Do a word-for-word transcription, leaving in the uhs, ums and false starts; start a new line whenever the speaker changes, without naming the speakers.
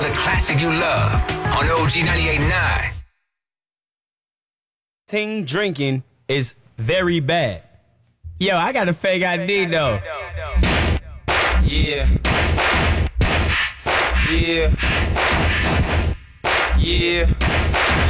another classic you love on O G ninety-eight point nine.
Ting drinking is very bad. Yo, I got a fake I D though. Yeah. Yeah. Yeah.